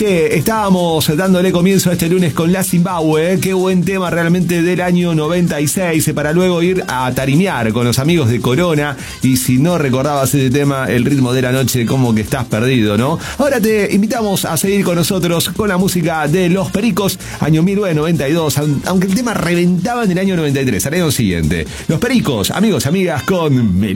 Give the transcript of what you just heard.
Che, estábamos dándole comienzo a este lunes con La Zimbabue, qué buen tema realmente del año 96, para luego ir a tarimear con los amigos de Corona. Y si no recordabas ese tema, El ritmo de la noche, como que estás perdido, ¿no? Ahora te invitamos a seguir con nosotros con la música de Los Pericos, año 1992, aunque el tema reventaba en el año 93, al año siguiente. Los Pericos, amigos, amigas, con